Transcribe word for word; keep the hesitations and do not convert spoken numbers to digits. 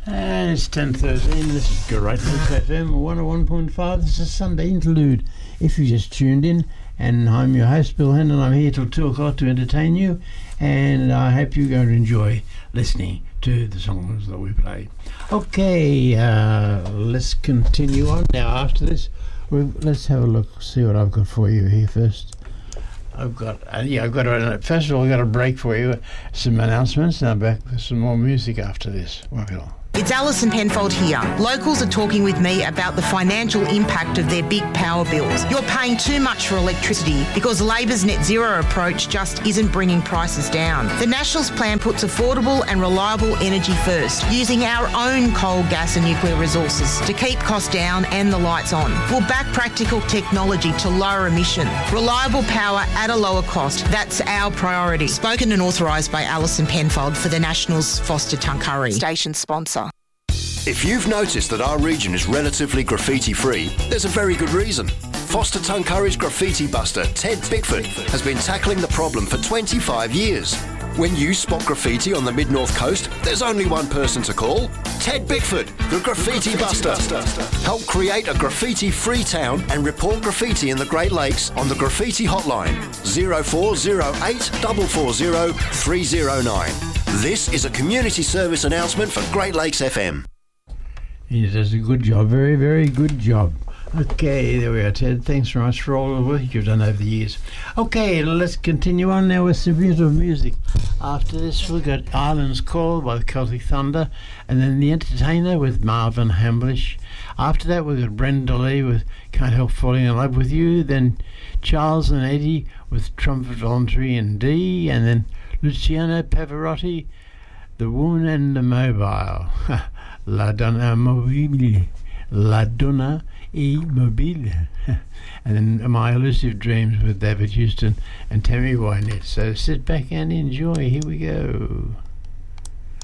And it's ten thirteen. This is Great Lakes F M one oh one point five. This is Sunday Interlude. If you just tuned in, and I'm your host, Bill Hen, and I'm here till two o'clock to entertain you. And I hope you're going to enjoy listening to the songs that we play. Okay, uh, let's continue on now. After this, we'll, let's have a look, see what I've got for you here first. I've got, uh, yeah, I've got a, first of all, I've got a break for you, some announcements, and I'm back with some more music after this. Welcome. It's Alison Penfold here. Locals are talking with me about the financial impact of their big power bills. You're paying too much for electricity because Labor's net zero approach just isn't bringing prices down. The Nationals plan puts affordable and reliable energy first, using our own coal, gas and nuclear resources to keep costs down and the lights on. We'll back practical technology to lower emission. Reliable power at a lower cost. That's our priority. Spoken and authorised by Alison Penfold for the Nationals Foster Tuncurry. Station sponsor. If you've noticed that our region is relatively graffiti-free, there's a very good reason. Foster Tuncurry's graffiti buster, Ted Bickford, has been tackling the problem for twenty-five years. When you spot graffiti on the Mid-North Coast, there's only one person to call. Ted Bickford, the Graffiti Buster. Help create a graffiti-free town and report graffiti in the Great Lakes on the Graffiti Hotline, zero four zero eight four four zero three zero nine. This is a community service announcement for Great Lakes F M. He does a good job, very, very good job. Okay, there we are, Ted. Thanks very much for all the work you've done over the years. Okay, let's continue on now with some beautiful music. After this, we've got Island's Call by the Celtic Thunder, and then The Entertainer with Marvin Hamlish. After that, we've got Brenda Lee with Can't Help Falling in Love with You, then Charles and Eddie with Trumpet Voluntary in D, and then Luciano Pavarotti, The Woman and the Mobile. La Donna Mobile, La Donna e Mobile, and then My Elusive Dreams with David Houston and Tammy Wynette. So sit back and enjoy. Here we go.